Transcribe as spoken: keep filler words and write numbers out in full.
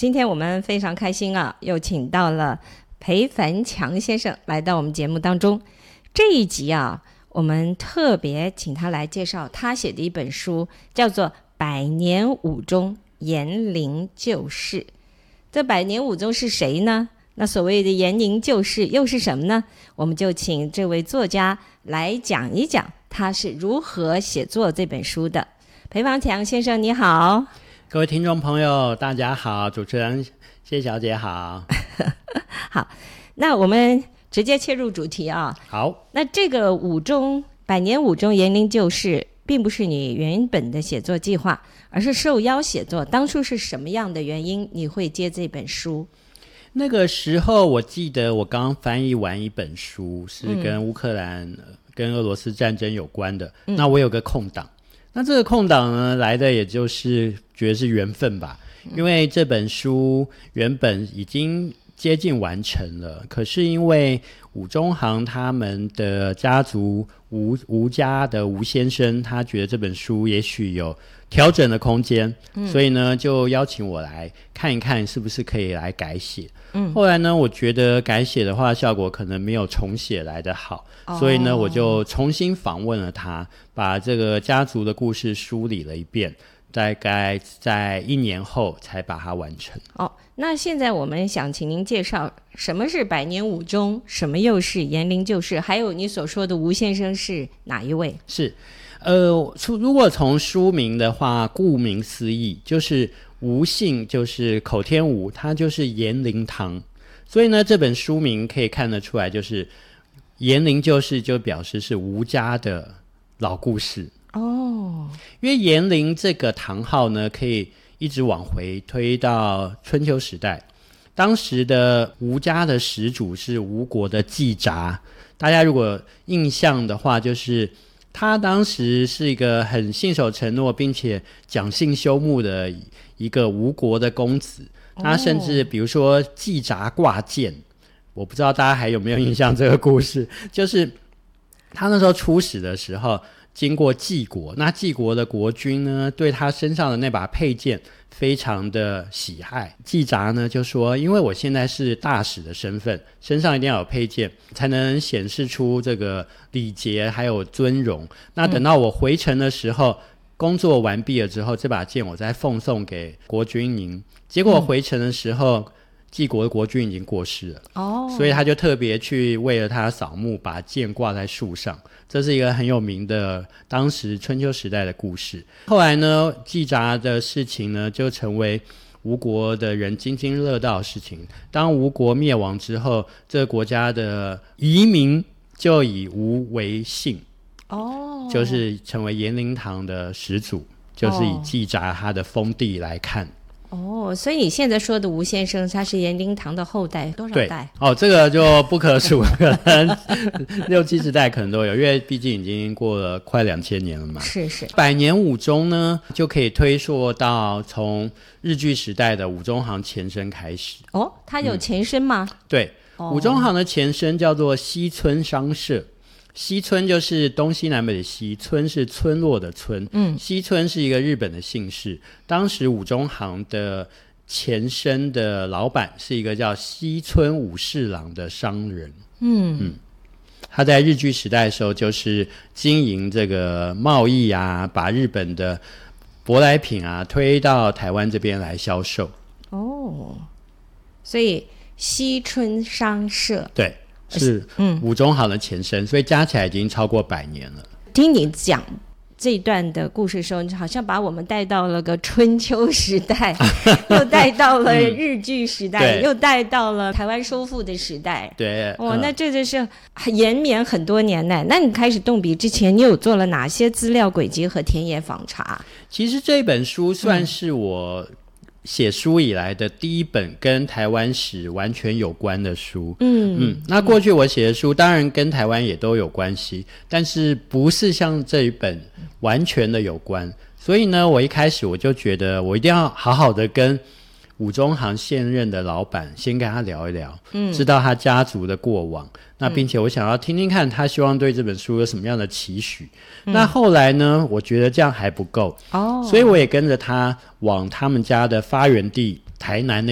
今天我们非常开心啊，又请到了裴凡强先生来到我们节目当中。这一集啊，我们特别请他来介绍他写的一本书，叫做《百年武宗延龄旧事》。这百年武宗是谁呢？那所谓的延龄旧事又是什么呢？我们就请这位作家来讲一讲他是如何写作这本书的。裴凡强先生你好。 各位听众朋友大家好，主持人谢小姐好。 好，那我们直接切入主题啊。 好， 那这个武宗百年武宗延龄旧事并不是你原本的写作计划，而是受邀写作。当初是什么样的原因你会接这本书？ 那个时候我记得我刚翻译完一本书，是跟乌克兰、嗯、跟俄罗斯战争有关的、嗯、那我有个空档，那这个空档呢来的也就是觉得是缘分吧，因为这本书原本已经接近完成了，可是因为武宗行他们的家族吴吴家的吴先生，他觉得这本书也许有调整的空间、嗯、所以呢就邀请我来看一看是不是可以来改写、嗯、后来呢我觉得改写的话效果可能没有重写来的好、哦、所以呢我就重新访问了他，把这个家族的故事梳理了一遍，大概在一年后才把它完成。 哦，那现在我们想请您介绍什么是百年武宗，什么又是延龄旧事，还有你所说的吴先生是哪一位？ 是呃，如果从书名的话，顾名思义就是吴姓，就是口天吴，他就是延龄堂，所以呢这本书名可以看得出来，就是延龄旧事就表示是吴家的老故事哦。因为延龄这个堂号呢可以一直往回推到春秋时代，当时的吴家的始祖是吴国的季札，大家如果印象的话，就是他当时是一个很信守承诺并且讲信修睦的一个吴国的公子，他甚至比如说季札挂剑，我不知道大家还有没有印象这个故事，就是他那时候出使的时候经过晋国，那晋国的国君呢对他身上的那把佩剑非常的喜爱，季札呢就说，因为我现在是大使的身份，身上一定要有佩剑才能显示出这个礼节还有尊荣，那等到我回城的时候、嗯、工作完毕了之后，这把剑我再奉送给国君您。结果回城的时候晋国的国君已经过世了、哦、所以他就特别去为了他扫墓，把剑挂在树上，这是一个很有名的当时春秋时代的故事。后来呢季札的事情呢就成为吴国的人津津乐道的事情，当吴国灭亡之后，这个国家的移民就以吴为姓、哦、就是成为延龄堂的始祖，就是以季札他的封地来看。 哦，所以你现在说的吴先生他是延龄堂的后代，多少代？ 哦，这个就不可数，可能六七十代可能都有，因为毕竟已经过了快两千年了嘛。 是是。 百年武宗呢就可以推溯到从日据时代的武宗行前身开始。 哦，它有前身吗？ 嗯、对、哦、武宗行的前身叫做西村商社，西村就是东西南北的西，村是村落的村、嗯、西村是一个日本的姓氏。当时武宗行的前身的老板是一个叫西村武士郎的商人。 嗯, 嗯他在日据时代的时候就是经营这个贸易啊，把日本的舶来品啊推到台湾这边来销售。 哦，所以西村商社对是武宗行的前身、嗯、所以加起来已经超过百年了。 听你讲这一段的故事的时候，好像把我们带到了个春秋时代又带到了日据时代、嗯、又带到了台湾收复的时代。 对， 哦、嗯，那这就是延绵很多年呢。那你开始动笔之前，你有做了哪些资料轨迹和田野访查？ 其实这本书算是我写书以来的第一本跟台湾史完全有关的书。嗯嗯，那过去我写的书当然跟台湾也都有关系，但是不是像这一本完全的有关。所以呢我一开始我就觉得我一定要好好的跟武宗行现任的老板先跟他聊一聊、嗯、知道他家族的过往，那并且我想要听听看他希望对这本书有什么样的期许、嗯、那后来呢我觉得这样还不够、哦、所以我也跟着他往他们家的发源地台南那